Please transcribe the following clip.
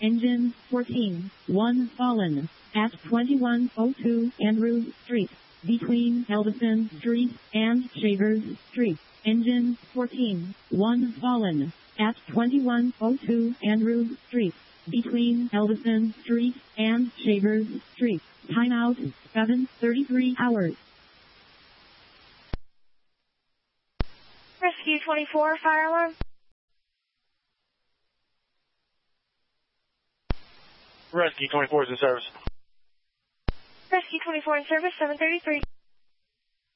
Engine 14, 1 fallen, at 2102 Andrews Street, between Elvison Street and Shavers Street. Engine 14, 1 fallen, at 2102 Andrews Street, between Elvison Street and Shavers Street. Timeout, 7:33 hours. Rescue 24, fire alarm. Rescue 24 is in service. Rescue 24 in service, 733.